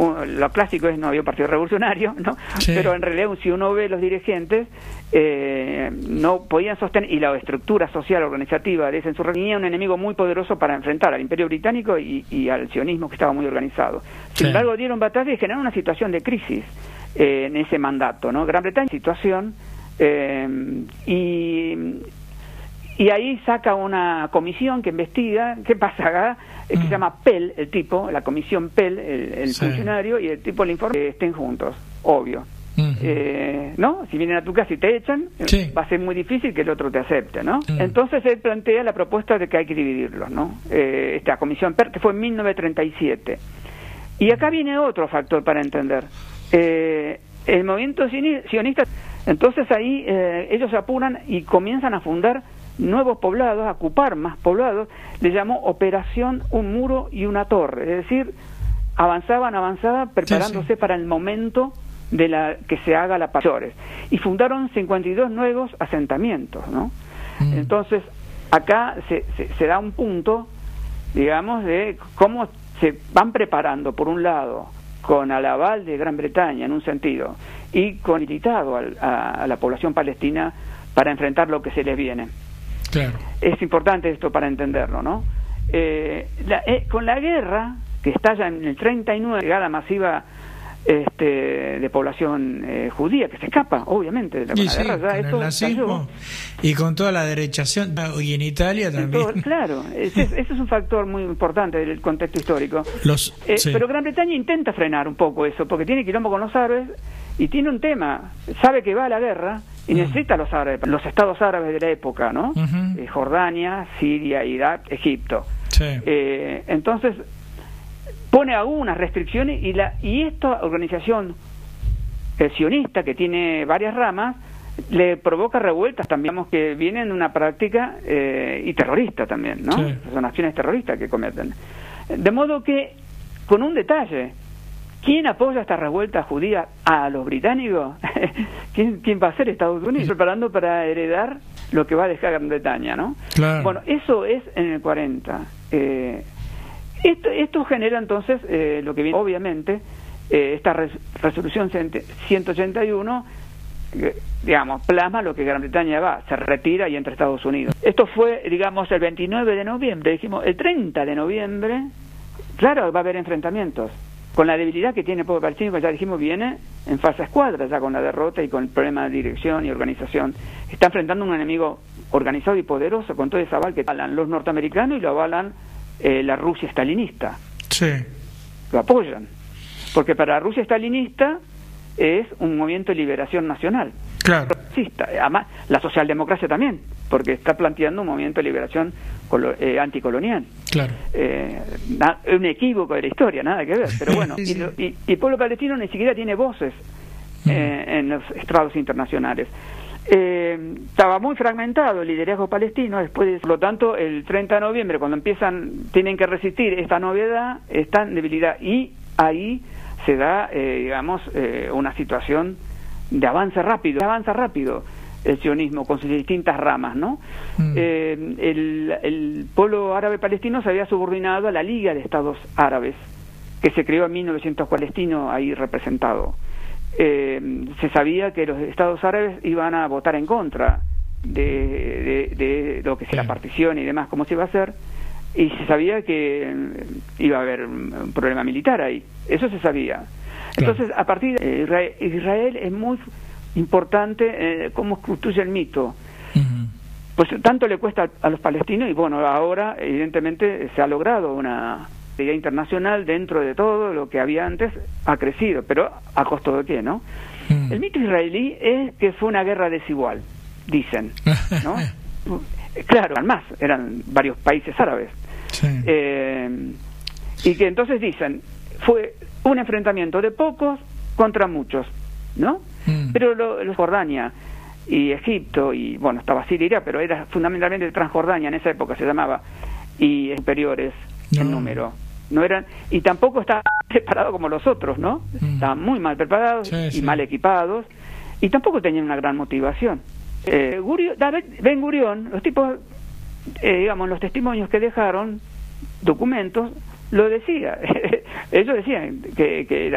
lo clásico es no había un partido revolucionario, ¿no? Sí. Pero en realidad si uno ve los dirigentes no podían sostener, y la estructura social organizativa de ese insurrección tenía un enemigo muy poderoso para enfrentar al Imperio Británico y al sionismo, que estaba muy organizado. Sin embargo dieron batalla y generaron una situación de crisis en ese mandato, ¿no? Gran Bretaña situación y ahí saca una comisión que investiga qué pasa acá, que se llama Pell, el tipo, la comisión Pell, el funcionario, y el tipo le informa que estén juntos, obvio. ¿No? Si vienen a tu casa y te echan, va a ser muy difícil que el otro te acepte, ¿no? Entonces él plantea la propuesta de que hay que dividirlos, ¿no? Esta comisión Pell, que fue en 1937. Y acá viene otro factor para entender. El movimiento sionista, entonces ahí ellos se apuran y comienzan a fundar nuevos poblados, a ocupar más poblados. Le llamó Operación Un Muro y una Torre, es decir, avanzaban, preparándose para el momento de que se haga la paz. Y fundaron 52 nuevos asentamientos, ¿no? Entonces, acá se da un punto, digamos, de cómo se van preparando, por un lado, con el aval de Gran Bretaña, en un sentido, y con habilitado a la población palestina para enfrentar lo que se les viene. Claro. Es importante esto para entenderlo, ¿no? Con la guerra, que estalla en el 39, llegada masiva de población judía, que se escapa, obviamente, de la guerra. Con el nazismo y con toda la derechación, y en Italia también. Claro, ese es un factor muy importante del contexto histórico. Pero Gran Bretaña intenta frenar un poco eso, porque tiene quilombo con los árabes, y tiene un tema, sabe que va a la guerra, y necesita a los árabes, los estados árabes de la época, ¿no? Jordania, Siria, Irak, Egipto. Entonces pone algunas restricciones y esta organización sionista, que tiene varias ramas, le provoca revueltas también, digamos, que vienen de una práctica y terrorista también, ¿no? Son acciones terroristas que cometen. De modo que, con un detalle, ¿quién apoya esta revuelta judía a los británicos? ¿Quién va a ser? Estados Unidos, preparando para heredar lo que va a dejar Gran Bretaña, ¿no? Claro. Bueno, eso es en el 40. Esto genera entonces lo que viene, obviamente, esta resolución 181, digamos, plasma lo que Gran Bretaña se retira y entra a Estados Unidos. Esto fue, digamos, el 29 de noviembre, dijimos, el 30 de noviembre, claro, va a haber enfrentamientos. Con la debilidad que tiene el pueblo palestino, que ya dijimos, viene en fase a escuadra, ya con la derrota y con el problema de dirección y organización. Está enfrentando un enemigo organizado y poderoso, con todo ese aval que avalan los norteamericanos y lo avalan la Rusia estalinista. Lo apoyan. Porque para la Rusia estalinista es un movimiento de liberación nacional. Claro. Además, la socialdemocracia también, porque está planteando un movimiento de liberación anticolonial. Claro. Un equívoco de la historia, nada que ver. Pero bueno, y el pueblo palestino ni siquiera tiene voces en los estrados internacionales. Estaba muy fragmentado el liderazgo palestino. Por lo tanto, el 30 de noviembre, cuando tienen que resistir esta novedad, esta debilidad, y ahí se da, digamos, una situación de avance rápido el sionismo con sus distintas ramas, ¿no? El pueblo árabe palestino se había subordinado a la Liga de Estados Árabes, que se creó en 1900, palestino ahí representado. Se sabía que los estados árabes iban a votar en contra de lo que sea la partición y demás, cómo se iba a hacer, y se sabía que iba a haber un problema militar ahí, eso se sabía. Entonces, a partir de Israel es muy importante cómo construye el mito. Pues tanto le cuesta a los palestinos, y bueno, ahora evidentemente se ha logrado una idea internacional dentro de todo lo que había antes, ha crecido, pero ¿a costo de qué, no? El mito israelí es que fue una guerra desigual, dicen, ¿no? Claro, además, eran varios países árabes. Y que entonces dicen, fue un enfrentamiento de pocos contra muchos, ¿no? Pero los Jordania y Egipto, y bueno, estaba Siria, Irak, pero era fundamentalmente Transjordania, en esa época se llamaba, y superiores en número. No eran, y tampoco estaban preparados como los otros, ¿no? Estaban muy mal preparados y mal equipados, y tampoco tenían una gran motivación. David Ben Gurión, los tipos, digamos, los testimonios que dejaron, documentos, lo decía. Ellos decían que